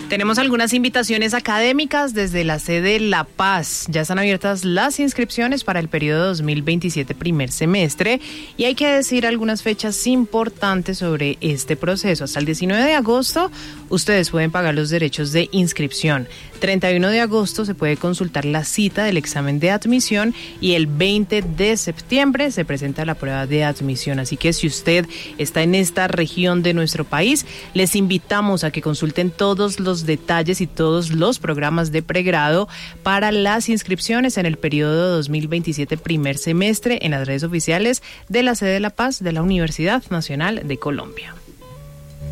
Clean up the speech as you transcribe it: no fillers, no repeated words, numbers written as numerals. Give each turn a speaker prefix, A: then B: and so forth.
A: Tenemos algunas invitaciones académicas desde la sede La Paz. Ya están abiertas las inscripciones para el periodo 2027 primer semestre y hay que decir algunas fechas importantes sobre este proceso. Hasta el 19 de agosto ustedes pueden pagar los derechos de inscripción. 31 de agosto se puede consultar la cita del examen de admisión y el 20 de septiembre se presenta la prueba de admisión. Así que si usted está en esta región de nuestro país, les invitamos a que consulten todos los detalles y todos los programas de pregrado para las inscripciones en el periodo 2027 primer semestre en las redes oficiales de la sede de La Paz de la Universidad Nacional de Colombia.